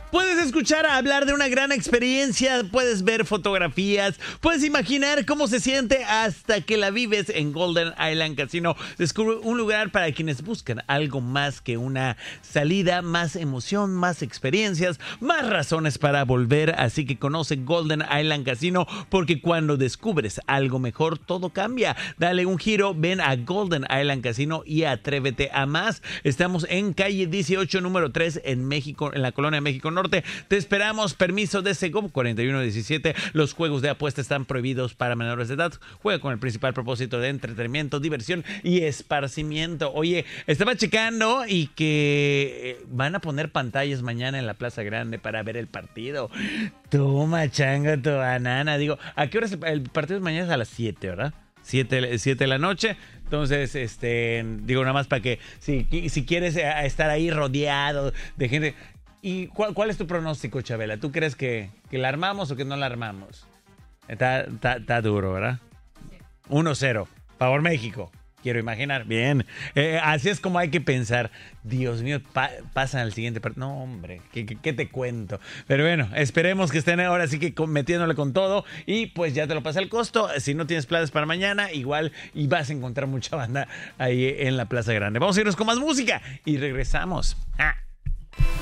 Puedes escuchar hablar de una gran experiencia, puedes ver fotografías, puedes imaginar cómo se siente hasta que la vives en Golden Island Casino. Descubre un lugar para quienes buscan algo más que una salida, más emoción, más experiencias, más razones para volver. Así que conoce Golden Island Casino, porque cuando descubres algo mejor, todo cambia. Dale un giro, ven a Golden Island Casino y atrévete a más. Estamos en calle 18, número 3, en México, en la colonia México Norte. Te esperamos. Permiso de Segov 4117. Los juegos de apuesta están prohibidos para menores de edad. Juega con el principal propósito de entretenimiento, diversión y esparcimiento. Oye, estaba checando y que van a poner pantallas mañana en la Plaza Grande para ver el partido. Toma, chango, tu banana. Digo, ¿a qué hora el partido es mañana? Es a las 7, ¿verdad? 7 de la noche. Entonces, digo, nada más para que si quieres estar ahí rodeado de gente. ¿Y cuál es tu pronóstico, Chabela? ¿Tú crees que la armamos o que no la armamos? Está duro, ¿verdad? 1-0. Favor México. Quiero imaginar. Bien. Así es como hay que pensar. Dios mío, pasan al siguiente partido. No, hombre, ¿qué te cuento? Pero bueno, esperemos que estén ahora sí que metiéndole con todo. Y pues ya te lo pasa el costo. Si no tienes planes para mañana, igual y vas a encontrar mucha banda ahí en la Plaza Grande. Vamos a irnos con más música y regresamos. ¡Ah!